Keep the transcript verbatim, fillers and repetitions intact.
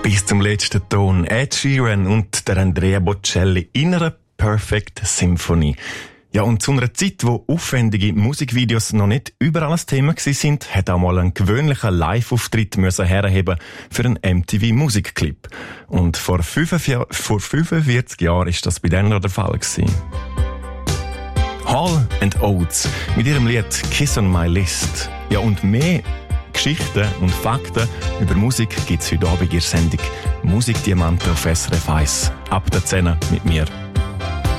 Bis zum letzten Ton. Ed Sheeran und der Andrea Bocelli in einer Perfect Symphony. Ja, und zu einer Zeit, wo aufwendige Musikvideos noch nicht überall ein Thema gewesen sind, hat auch mal ein gewöhnlicher Live-Auftritt müssen herheben für einen M T V-Musikclip. Und vor fünfundvierzig Jahren ist das bei denen noch der Fall gewesen. Hall and Oates mit ihrem Lied Kiss on My List. Ja, und mehr Geschichten und Fakten über Musik gibt's heute Abend in der Sendung Musikdiamanten auf S R F eins. Ab der zehn mit mir,